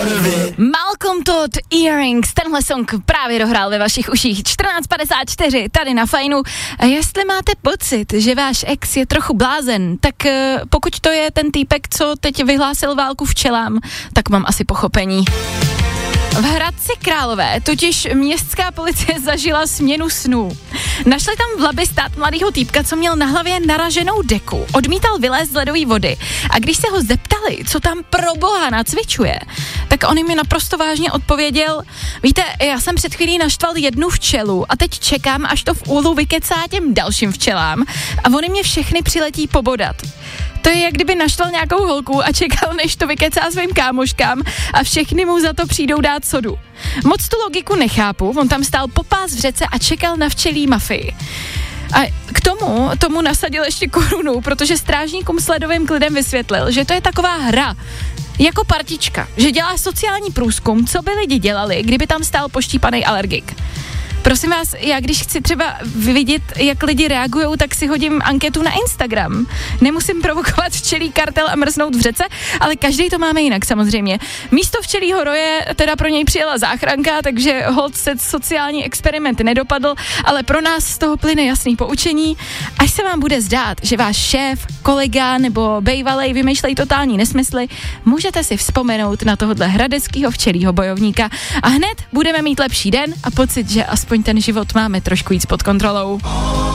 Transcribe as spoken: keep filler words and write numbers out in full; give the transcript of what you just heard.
Malcolm Todd, Earrings, tenhle song právě dohrál ve vašich uších. čtrnáct padesát čtyři tady na Fajnu. A jestli máte pocit, že váš ex je trochu blázen, tak uh, pokud to je ten týpek, co teď vyhlásil válku včelám, tak mám asi pochopení. V Hradci Králové totiž městská policie zažila směnu snů. Našli tam v Labi stát mladýho týpka, co měl na hlavě naraženou deku, odmítal vylézt z ledové vody a když se ho zeptali, co tam pro boha nacvičuje, tak on jim naprosto vážně odpověděl: víte, já jsem před chvílí naštval jednu včelu a teď čekám, až to v úlu vykecá těm dalším včelám a oni mě všechny přiletí pobodat. To je, jak kdyby naštval nějakou holku a čekal, než to vykecá svým kámoškám a všechny mu za to přijdou dát sodu. Moc tu logiku nechápu, on tam stál popás v řece a čekal na včelí mafii. A k tomu, tomu nasadil ještě korunu, protože strážníkům s ledovým klidem vysvětlil, že to je taková hra, jako partička, že dělá sociální průzkum, co by lidi dělali, kdyby tam stál poštípaný alergik. Prosím vás, já když chci třeba vidět, jak lidi reagujou, tak si hodím anketu na Instagram. Nemusím provokovat včelí kartel a mrznout v řece, ale každý to máme jinak samozřejmě. Místo včelího roje teda pro něj přijela záchranka, takže holt se sociální experiment nedopadl, ale pro nás z toho plyne jasný poučení. Až se vám bude zdát, že váš šéf, kolega nebo bejvalej vymýšlejí totální nesmysly, můžete si vzpomenout na tohohle hradeckýho včelího bojovníka a hned budeme mít lepší den a pocit, že aspoň ten život máme trošku víc pod kontrolou.